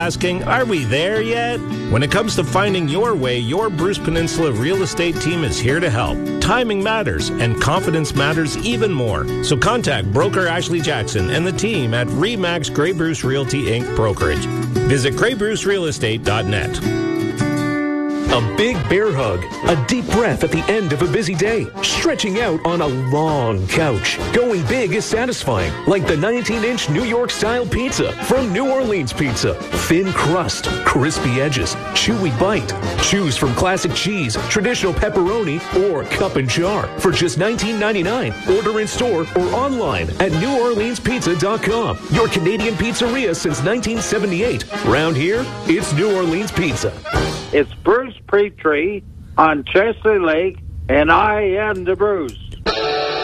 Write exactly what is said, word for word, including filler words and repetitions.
Asking, are we there yet? When it comes to finding your way, your Bruce Peninsula real estate team is here to help. Timing matters, and confidence matters even more. So contact broker Ashley Jackson and the team at Remax Grey Bruce Realty Incorporated. Brokerage. Visit grey bruce real estate dot net. A big bear hug, a deep breath at the end of a busy day, stretching out on a long couch. Going big is satisfying, like the nineteen-inch New York-style pizza from New Orleans Pizza. Thin crust, crispy edges, chewy bite. Choose from classic cheese, traditional pepperoni, or cup and jar for just nineteen ninety-nine. Order in store or online at new orleans pizza dot com. Your Canadian pizzeria since nineteen seventy-eight. Round here, it's New Orleans Pizza. It's Bruce Petrie on Chesley Lake, and I am the Bruce.